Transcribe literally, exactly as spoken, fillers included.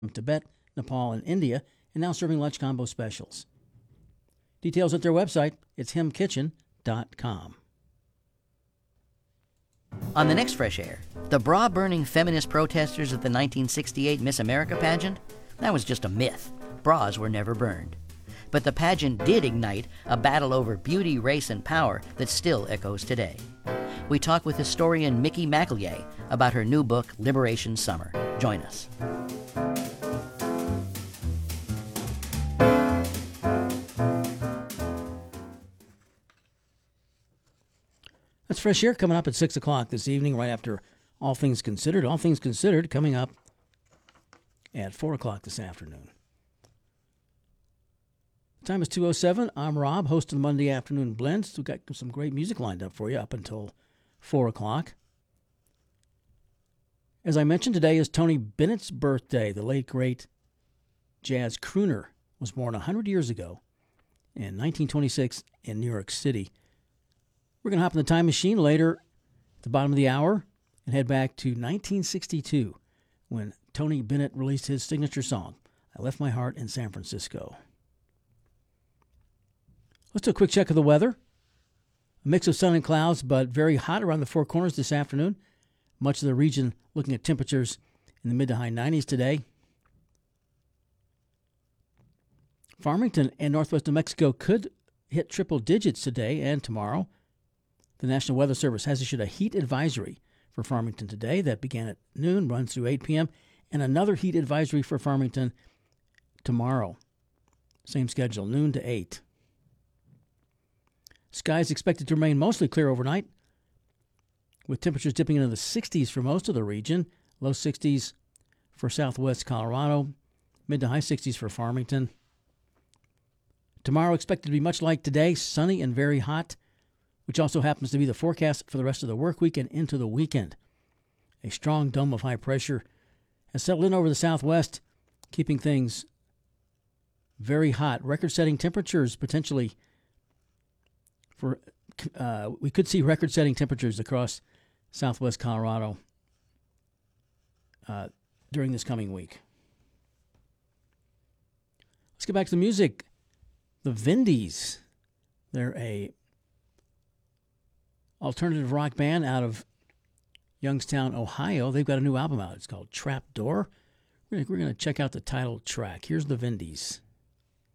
from Tibet, Nepal, and India, and now serving lunch combo specials. Details at their website. It's him kitchen dot com. On the next Fresh Air, the bra-burning feminist protesters at the nineteen sixty-eight Miss America pageant? That was just a myth. Bras were never burned. But the pageant did ignite a battle over beauty, race, and power that still echoes today. We talk with historian Mickey McEllier about her new book, Liberation Summer. Join us. That's Fresh Air coming up at six o'clock this evening, right after All Things Considered. All Things Considered coming up at four o'clock this afternoon. Time is two oh seven. I'm Rob, host of the Monday Afternoon Blends. We've got some great music lined up for you up until four o'clock. As I mentioned, today is Tony Bennett's birthday. The late, great jazz crooner was born one hundred years ago in nineteen twenty-six in New York City. We're going to hop in the time machine later at the bottom of the hour and head back to nineteen sixty-two when Tony Bennett released his signature song, I Left My Heart in San Francisco. Let's do a quick check of the weather. A mix of sun and clouds, but very hot around the Four Corners this afternoon. Much of the region looking at temperatures in the mid to high nineties today. Farmington and northwest New Mexico could hit triple digits today and tomorrow. The National Weather Service has issued a heat advisory for Farmington today that began at noon, runs through eight p.m., and another heat advisory for Farmington tomorrow. Same schedule, noon to eight. Skies expected to remain mostly clear overnight, with temperatures dipping into the sixties for most of the region, low sixties for southwest Colorado, mid to high sixties for Farmington. Tomorrow expected to be much like today, sunny and very hot, which also happens to be the forecast for the rest of the work week and into the weekend. A strong dome of high pressure has settled in over the southwest, keeping things very hot. Record-setting temperatures potentially for uh, we could see record-setting temperatures across southwest Colorado uh, during this coming week. Let's get back to the music. The Vindies. They're a alternative rock band out of Youngstown, Ohio. They've got a new album out. It's called Trap Door. We're going to check out the title track. Here's the Vindies.